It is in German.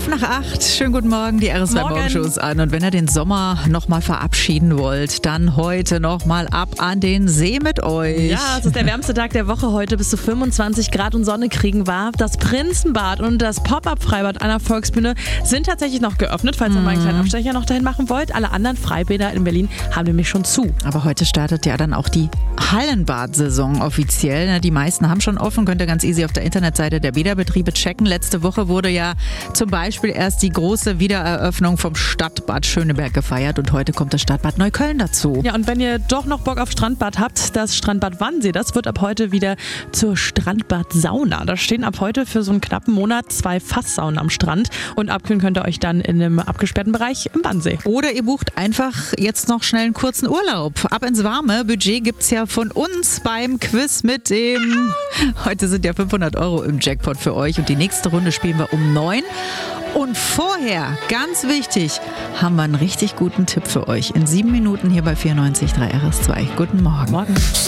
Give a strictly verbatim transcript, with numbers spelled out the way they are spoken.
nach acht. Schönen guten Morgen, die R S zwei Morgenshow ist an. Und wenn ihr den Sommer nochmal verabschieden wollt, dann heute nochmal ab an den See mit euch. Ja, es ist der wärmste Tag der Woche heute. Bis zu fünfundzwanzig Grad und Sonne kriegen wir. Das Prinzenbad und das Pop-Up-Freibad an der Volksbühne sind tatsächlich noch geöffnet, falls ihr mal einen kleinen Abstecher noch dahin machen wollt. Alle anderen Freibäder in Berlin haben nämlich schon zu. Aber heute startet ja dann auch die Hallenbad-Saison offiziell. Die meisten haben schon offen, könnt ihr ganz easy auf der Internetseite der Bäderbetriebe checken. Letzte Woche wurde ja zum Beispiel erst die große Wiedereröffnung vom Stadtbad Schöneberg gefeiert und heute kommt das Stadtbad Neukölln dazu. Ja, und wenn ihr doch noch Bock auf Strandbad habt, das Strandbad Wannsee, das wird ab heute wieder zur Strandbad-Sauna. Da stehen ab heute für so einen knappen Monat zwei Fasssaunen am Strand und abkühlen könnt ihr euch dann in einem abgesperrten Bereich im Wannsee. Oder ihr bucht einfach jetzt noch schnell einen kurzen Urlaub. Ab ins Warme. Budget gibt's ja von uns beim Quiz mit dem... Heute sind ja fünfhundert Euro im Jackpot für euch und die nächste Runde spielen wir um neun. Und vorher, ganz wichtig, haben wir einen richtig guten Tipp für euch. In sieben Minuten hier bei vierundneunzig Komma drei R S zwei. Guten Morgen. Morgen.